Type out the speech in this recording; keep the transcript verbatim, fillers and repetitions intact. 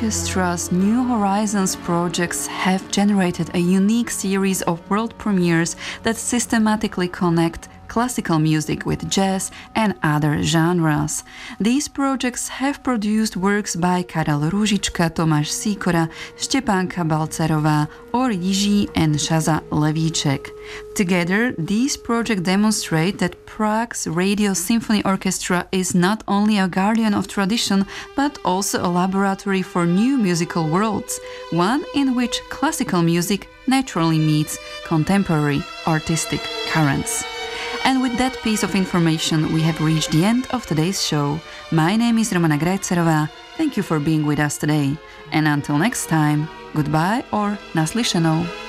Orchestra's New Horizons projects have generated a unique series of world premieres that systematically connect classical music with jazz and other genres. These projects have produced works by Karel Růžička, Tomáš Sikora, Štěpánka Balcerová, or Jiří and Shaza Levíček. Together, these projects demonstrate that Prague's Radio Symphony Orchestra is not only a guardian of tradition, but also a laboratory for new musical worlds, one in which classical music naturally meets contemporary artistic currents. And with that piece of information, we have reached the end of today's show. My name is Romana Grajcerová. Thank you for being with us today. And until next time, goodbye or naslyšenou.